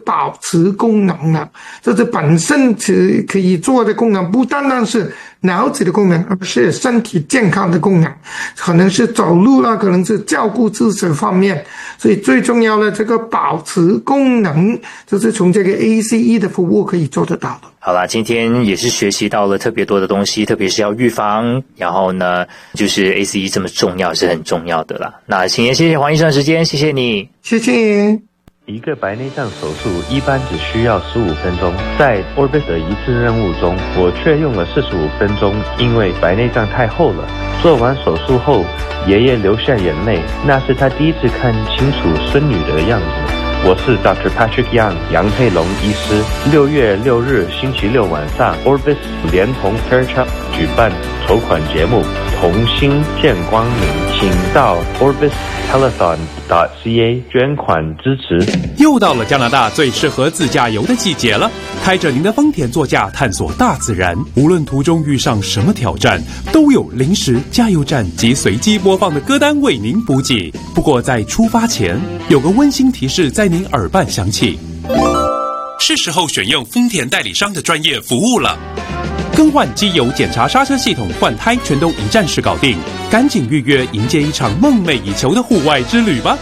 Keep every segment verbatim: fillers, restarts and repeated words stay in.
保持功能了，就是本身是可以做的功能不单单是脑子的功能，而是身体健康的功能，可能是走路啦，可能是照顾自己方面，所以最重要的这个保持功能就是从这个 A C E 的服务可以做得到的。 好啦，今天也是学习到了特别多的东西，特别是要预防，然后呢就是 A C E 这么重要是很重要的啦。那请也谢谢黄医生的时间，谢谢你。 谢谢。 一个白内障手术一般只需要十五分钟，在 Orbis 的一次任务中，我却用了四十五分钟，因为白内障太厚了。做完手术后，爷爷流下眼泪，那是他第一次看清楚孙女的样子。我是 Doctor Patrick Young 杨佩龙医师。六月六日星期六晚上 ，Orbis 连同 Fairchild 举办筹款节目，同心见光明，请到 orbis telethon dot c a 捐款支持。 又到了加拿大最适合自驾游的季节了，开着您的丰田座驾探索大自然，无论途中遇上什么挑战，都有临时加油站及随机播放的歌单为您补给。不过在出发前，有个温馨提示在您耳畔响起，是时候选用丰田代理商的专业服务了。更换机油、检查刹车系统、换胎，全都一站式搞定。赶紧预约，迎接一场梦寐以求的户外之旅吧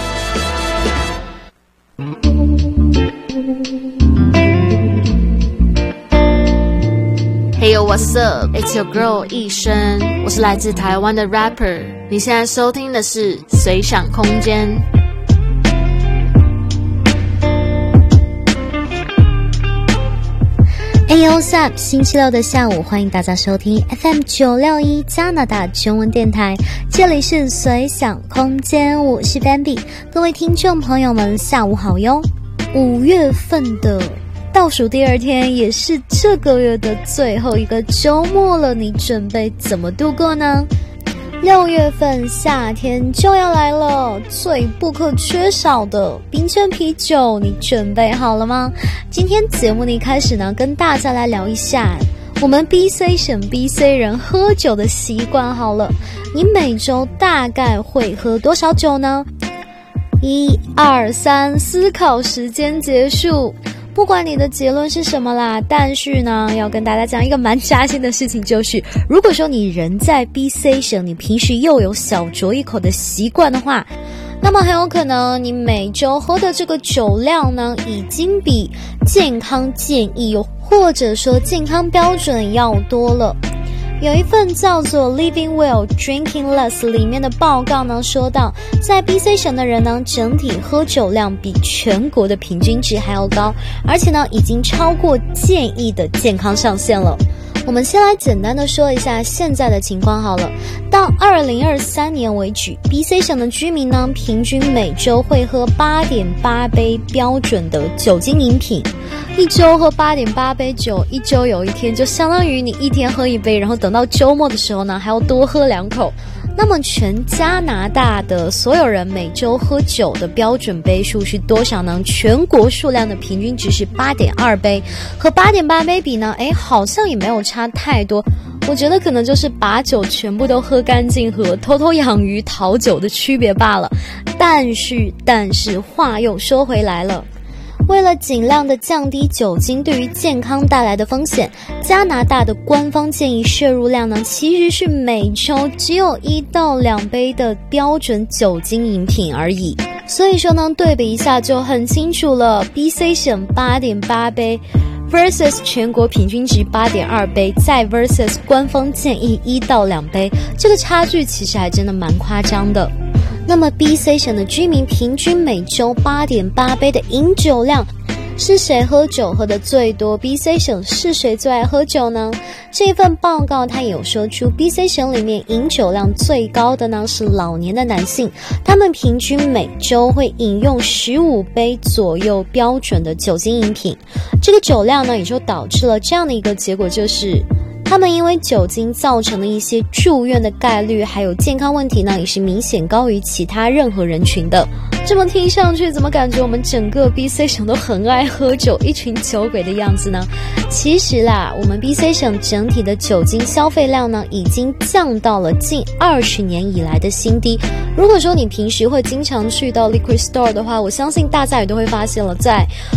！Hey yo, what's up? It's your girl 一生，我是来自台湾的 rapper。你现在收听的是随想空间。 Hey yo, what's up? 星期六的下午，欢迎大家收听 F M 九六一加拿大中文电台，这里是随想空间，我是 Bambi。各位听众朋友们，下午好哟！五月份的倒数第二天，也是这个月的最后一个周末了，你准备怎么度过呢？六月份夏天就要来了，最不可缺少的冰镇啤酒，你准备好了吗？今天节目的一开始呢，跟大家来聊一下我们 B C 省 B C 人喝酒的习惯好了。你每周大概会喝多少酒呢？一二三，思考时间结束。不管你的结论是什么啦，但是呢，要跟大家讲一个蛮扎心的事情，就是如果说你人在 B C 省，你平时又有小酌一口的习惯的话，那么很有可能你每周喝的这个酒量呢，已经比健康建议或者说健康标准要多了。有一份叫做 Living Well Drinking Less 里面的报告呢，说到在 B C 省的人呢，整体喝酒量比全国的平均值还要高，而且呢已经超过建议的健康上限了。我们先来简单的说一下现在的情况好了。到二零二三年为止， B C 省的居民呢，平均每周会喝 八点八 杯标准的酒精饮品。一周喝 八点八 杯酒，一周有一天就相当于你一天喝一杯，然后等到周末的时候呢，还要多喝两口。那么全加拿大的所有人每周喝酒的标准杯数是多少呢？全国数量的平均值是 八点二 杯，和 八点八 杯比呢，诶，好像也没有差太多。我觉得可能就是把酒全部都喝干净和偷偷养鱼讨酒的区别罢了。但是但是话又说回来了，为了尽量的降低酒精对于健康带来的风险，加拿大的官方建议摄入量呢，其实是每周只有一到两杯的标准酒精饮品而已。所以说呢，对比一下就很清楚了， B C 省 八点八 杯 versus 全国平均值 八点二 杯，再 versus 官方建议一到两杯，这个差距其实还真的蛮夸张的。那么 B C 省的居民平均每周 八点八 杯的饮酒量，是谁喝酒喝的最多？ B C 省是谁最爱喝酒呢？这份报告它也有说出 B C 省里面饮酒量最高的呢是老年的男性，他们平均每周会饮用十五杯左右标准的酒精饮品。这个酒量呢也就导致了这样的一个结果，就是他们因为酒精造成的一些住院的概率还有健康问题呢，也是明显高于其他任何人群的。这么听上去怎么感觉我们整个 B C 省都很爱喝酒，一群酒鬼的样子呢？其实啦，我们 B C 省整体的酒精消费量呢，已经降到了近二十年以来的新低。如果说你平时会经常去到 Liquor Store 的话，我相信大家也都会发现了，在